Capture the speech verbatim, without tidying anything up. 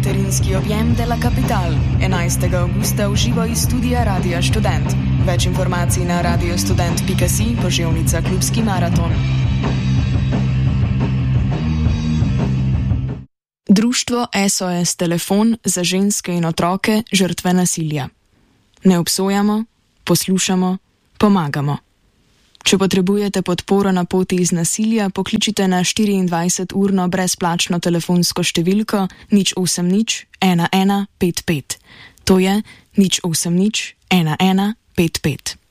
materinski objem de la Capital. enajstega avgusta v živo iz studia Radia Študent. Več informacij na radiostudent pika si, poževnica Klubski maraton. Društvo S O S Telefon za ženske in otroke žrtve nasilja. Ne obsojamo, poslušamo, pomagamo. Če potrebujete podporo na poti iz nasilja, pokličite na štiriindvajseturno brezplačno telefonsko številko nič osem nič ena ena pet pet. To je nič osem nič ena ena pet pet.